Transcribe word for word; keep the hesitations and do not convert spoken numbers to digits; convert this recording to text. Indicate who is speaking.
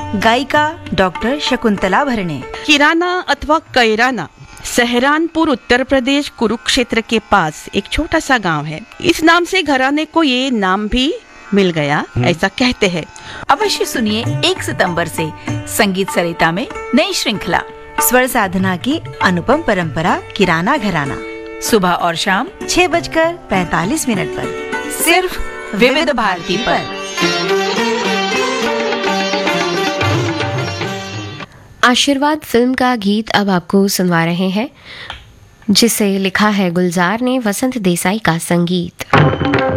Speaker 1: गायिका डॉक्टर शकुंतला भरणे।
Speaker 2: किराना अथवा कैराना सहरानपुर उत्तर प्रदेश कुरुक्षेत्र के पास एक छोटा सा गांव है। इस नाम से घराने को ये नाम भी मिल गया, ऐसा कहते हैं।
Speaker 3: अवश्य सुनिए एक सितंबर से संगीत सरिता में नई श्रृंखला
Speaker 1: स्वर साधना की अनुपम परंपरा किराना घराना,
Speaker 3: सुबह और शाम
Speaker 1: छह बजकर पैतालीस मिनट पर,
Speaker 3: सिर्फ विविध भारती पर।
Speaker 4: आशीर्वाद फिल्म का गीत अब आपको सुनवा रहे हैं, जिसे लिखा है गुलजार ने, वसंत देसाई का संगीत।